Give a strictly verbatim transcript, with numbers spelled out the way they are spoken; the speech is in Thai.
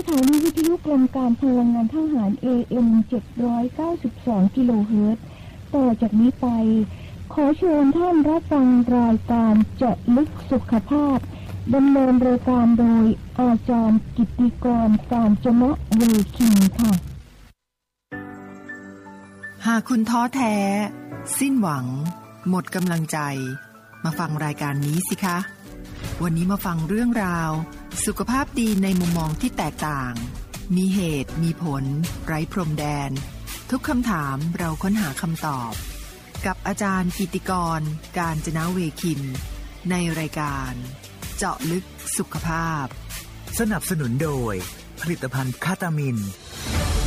ถานีวิทยุกรมการพลังงานทหาร เอ เอ็ม เจ็ดร้อยเก้าสิบสอง กิโลเฮิรตซ์ต่อจากนี้ไปขอเชิญท่านรับฟังรายการเจาะลึกสุขภาพดำเนินรายการโดยอาจารย์กิตติกร กาญจนะเวคินค่ะหากคุณท้อแท้สิ้นหวังหมดกำลังใจมาฟังรายการนี้สิคะวันนี้มาฟังเรื่องราวสุขภาพดีในมุมมองที่แตกต่างมีเหตุมีผลไร้พรมแดนทุกคำถามเราค้นหาคำตอบกับอาจารย์กิตติกร กาญจนะเวคินในรายการเจาะลึกสุขภาพสนับสนุนโดยผลิตภัณฑ์คาตามิน